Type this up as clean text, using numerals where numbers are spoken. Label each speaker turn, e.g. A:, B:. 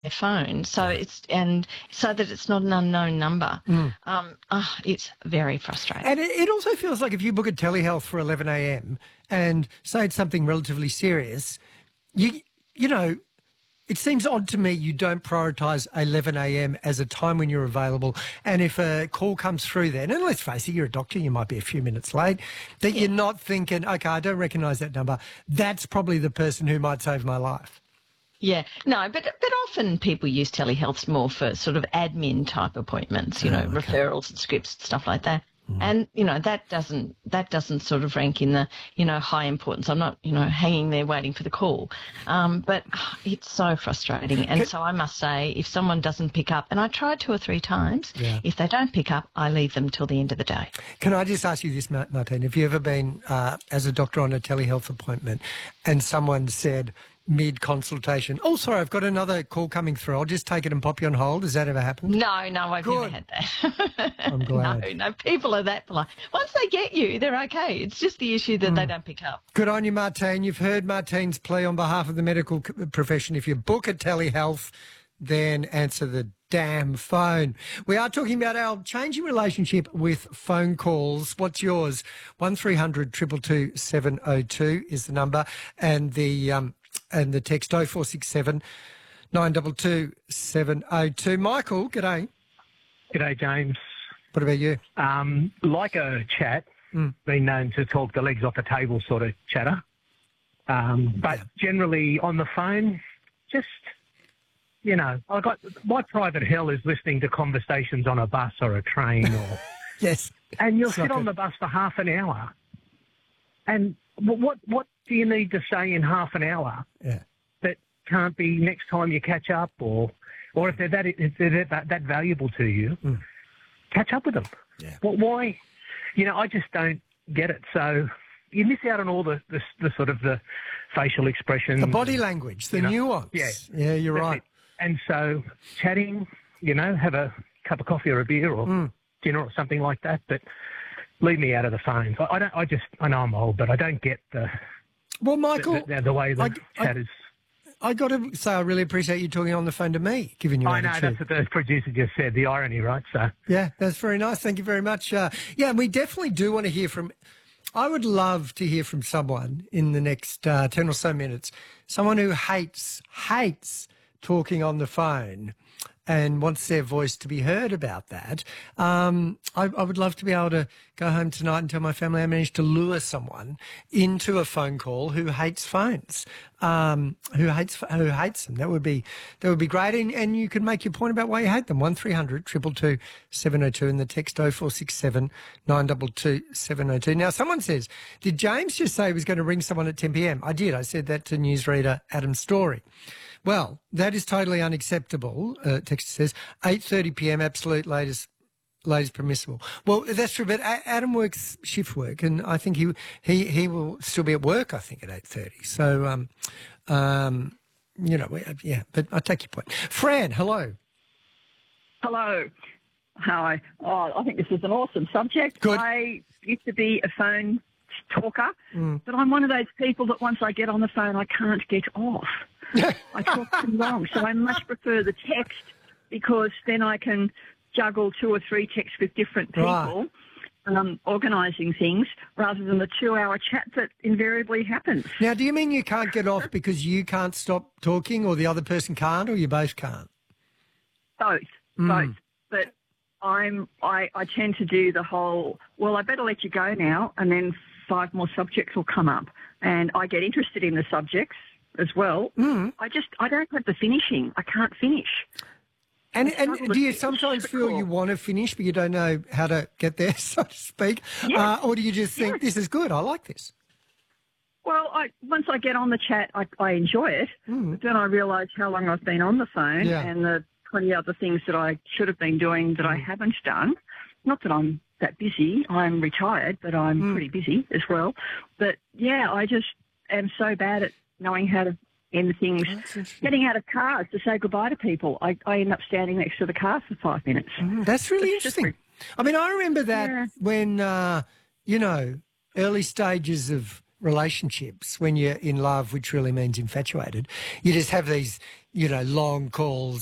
A: phone, so so that it's not an unknown number. It's very frustrating.
B: And it also feels like if you book a telehealth for 11 a.m. and say it's something relatively serious, you know, it seems odd to me you don't prioritise 11 a.m. as a time when you're available. And if a call comes through then, and let's face it, you're a doctor, you might be a few minutes late, that you're not thinking, okay, I don't recognise that number. That's probably the person who might save my life.
A: Yeah, no, but often people use telehealth more for sort of admin type appointments, referrals and scripts, stuff like that. And, that doesn't sort of rank in the, high importance. I'm not, hanging there waiting for the call. But it's so frustrating. And so I must say, if someone doesn't pick up, and I tried 2 or 3 times, if they don't pick up, I leave them till the end of the day.
B: Can I just ask you this, Martine? Have you ever been, as a doctor on a telehealth appointment, and someone said mid-consultation, oh, sorry, I've got another call coming through, I'll just take it and pop you on hold? Has that ever happened?
A: No, I've never had that.
B: I'm glad.
A: No, people are that polite. Once they get you, they're okay. It's just the issue that they don't pick up.
B: Good on you, Martine. You've heard Martine's plea on behalf of the medical profession. If you book a telehealth, then answer the damn phone. We are talking about our changing relationship with phone calls. What's yours? 1300 222 702 is the number, and the text 0467 922 702. Michael, g'day.
C: G'day, James.
B: What about you?
C: Like a chat, been known to talk the legs off the table sort of chatter. But generally on the phone, just, my private hell is listening to conversations on a bus or a train or...
B: Yes.
C: And you'll sit on the bus for half an hour. And what do you need to say in half an hour that can't be next time you catch up, or if they're that valuable to you, catch up with them.
B: Yeah.
C: Why? I just don't get it. So you miss out on all the sort of the facial expression,
B: the body language, the nuance. Yeah, you're right.
C: It. And so chatting, have a cup of coffee or a beer or dinner or something like that, but leave me out of the phones. I know I'm old, but I don't get the
B: Michael,
C: the way the chat is.
B: I got to say, I really appreciate you talking on the phone to me, giving you
C: I know, that's what the producer just said, the irony, right? So
B: yeah, that's very nice. Thank you very much. We definitely do want to hear from... I would love to hear from someone in the next 10 or so minutes, someone who hates talking on the phone and wants their voice to be heard about that. I would love to be able to go home tonight and tell my family I managed to lure someone into a phone call who hates phones, who hates them. That would be great. And you can make your point about why you hate them. 1300 222 702 and the text 0467 922 702. Now, someone says, did James just say he was going to ring someone at 10 p.m? I did. I said that to newsreader Adam Story. Well, that is totally unacceptable, Texter says. 8:30 p.m, absolute latest permissible. Well, that's true, but Adam works shift work, and I think he will still be at work, I think, at 8:30. So, but I take your point. Fran, hello.
D: Hello. Hi. Oh, I think this is an awesome subject.
B: Good.
D: I used to be a phone talker, but I'm one of those people that once I get on the phone, I can't get off. I talk too long, so I much prefer the text because then I can juggle 2 or 3 texts with different people, organising things, rather than the 2-hour chat that invariably happens.
B: Now, do you mean you can't get off because you can't stop talking or the other person can't, or you both can't?
D: Both. But I tend to do the whole, well, I better let you go now, and then 5 more subjects will come up. And I get interested in the subjects as well. I don't have the finishing. I can't finish.
B: And do you sometimes feel you want to finish, but you don't know how to get there, so to speak?
D: Yes.
B: Or do you just think, this is good, I like this?
D: Well, once I get on the chat, I enjoy it. But then I realise how long I've been on the phone and the 20 other things that I should have been doing that I haven't done. Not that I'm that busy. I'm retired, but I'm pretty busy as well. But, yeah, I just am so bad at knowing how to end things. Getting out of cars to say goodbye to people. I end up standing next to the car for 5 minutes.
B: That's really interesting. I mean, I remember that when, early stages of relationships, when you're in love, which really means infatuated, you just have these long calls